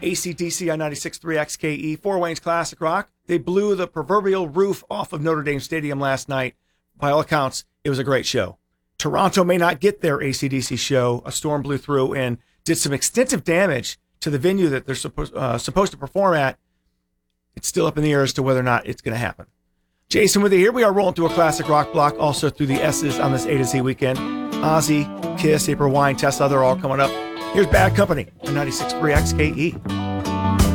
AC/DC on 96.3 XKE, Fort Wayne's Classic Rock. They blew the proverbial roof off of Notre Dame Stadium last night. By all accounts, it was a great show. Toronto may not get their AC/DC show. A storm blew through and did some extensive damage to the venue that they're supposed to perform at. It's still up in the air as to whether or not it's going to happen. Jason with you here. We are rolling through a classic rock block, also through the S's on this A to Z weekend. Ozzy, Kiss, April Wine, Tesla, they're all coming up. Here's Bad Company on 96.3 XKE.